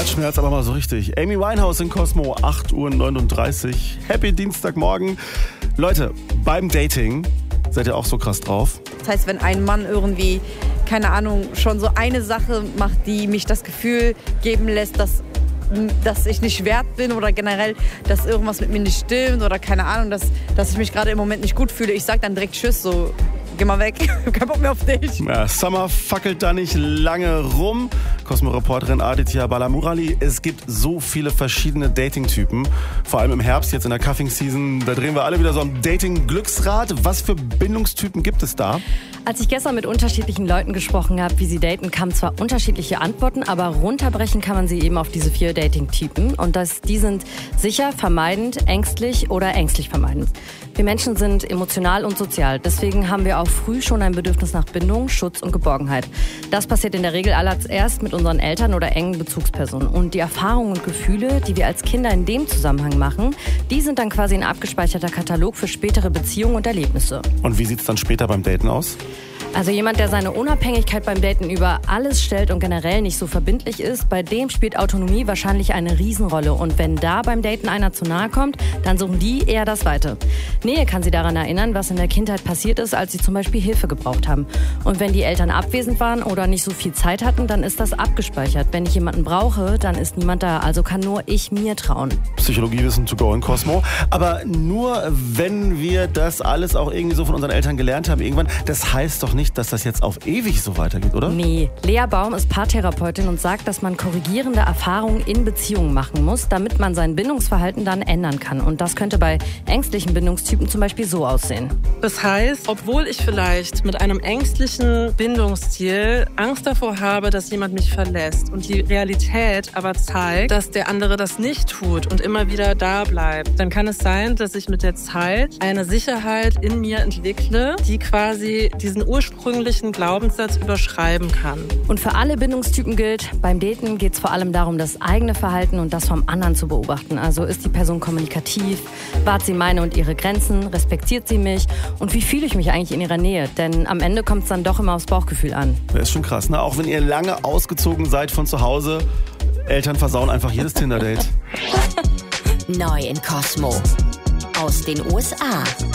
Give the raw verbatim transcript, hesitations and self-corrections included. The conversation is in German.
Herzschmerz, aber mal so richtig. Amy Winehouse in Cosmo, acht Uhr neununddreißig. Happy Dienstagmorgen. Leute, beim Dating seid ihr auch so krass drauf? Das heißt, wenn ein Mann irgendwie, keine Ahnung, schon so eine Sache macht, die mich das Gefühl geben lässt, dass, dass ich nicht wert bin oder generell, dass irgendwas mit mir nicht stimmt oder keine Ahnung, dass, dass ich mich gerade im Moment nicht gut fühle, ich sag dann direkt Tschüss, so, geh mal weg, kein Bock mehr auf dich. Ja, Summer fackelt da nicht lange rum. Cosmo-Reporterin Aditya Balamurali, es gibt so viele verschiedene Dating-Typen. Vor allem im Herbst, jetzt in der Cuffing-Season, da drehen wir alle wieder so am Dating-Glücksrad. Was für Bindungstypen gibt es da? Als ich gestern mit unterschiedlichen Leuten gesprochen habe, wie sie daten, kamen zwar unterschiedliche Antworten, aber runterbrechen kann man sie eben auf diese vier Dating-Typen. Und das, die sind sicher, vermeidend, ängstlich oder ängstlich vermeidend. Wir Menschen sind emotional und sozial. Deswegen haben wir auch früh schon ein Bedürfnis nach Bindung, Schutz und Geborgenheit. Das passiert in der Regel allererst mit unseren Eltern oder engen Bezugspersonen. Und die Erfahrungen und Gefühle, die wir als Kinder in dem Zusammenhang machen, die sind dann quasi ein abgespeicherter Katalog für spätere Beziehungen und Erlebnisse. Und wie sieht es dann später beim Daten aus? Also jemand, der seine Unabhängigkeit beim Daten über alles stellt und generell nicht so verbindlich ist, bei dem spielt Autonomie wahrscheinlich eine Riesenrolle. Und wenn da beim Daten einer zu nahe kommt, dann suchen die eher das Weite. Nähe kann sie daran erinnern, was in der Kindheit passiert ist, als sie zum Beispiel Hilfe gebraucht haben. Und wenn die Eltern abwesend waren oder nicht so viel Zeit hatten, dann ist das abgespeichert. Wenn ich jemanden brauche, dann ist niemand da. Also kann nur ich mir trauen. Psychologiewissen to go in Cosmo. Aber nur wenn wir das alles auch irgendwie so von unseren Eltern gelernt haben irgendwann, das heißt doch nicht, dass das jetzt auf ewig so weitergeht, oder? Nee. Lea Baum ist Paartherapeutin und sagt, dass man korrigierende Erfahrungen in Beziehungen machen muss, damit man sein Bindungsverhalten dann ändern kann. Und das könnte bei ängstlichen Bindungstypen zum Beispiel so aussehen. Das heißt, obwohl ich vielleicht mit einem ängstlichen Bindungsstil Angst davor habe, dass jemand mich verlässt und die Realität aber zeigt, dass der andere das nicht tut und immer wieder da bleibt, dann kann es sein, dass ich mit der Zeit eine Sicherheit in mir entwickle, die quasi diesen ursprünglichen Glaubenssatz überschreiben kann. Und für alle Bindungstypen gilt, beim Daten geht es vor allem darum, das eigene Verhalten und das vom anderen zu beobachten. Also ist die Person kommunikativ, wahrt sie meine und ihre Grenzen, respektiert sie mich und wie fühle ich mich eigentlich in ihrer Nähe? Denn am Ende kommt es dann doch immer aufs Bauchgefühl an. Das ist schon krass, ne? Auch wenn ihr lange ausgezogen seid von zu Hause, Eltern versauen einfach jedes Tinder-Date. Neu in Cosmo aus den U S A.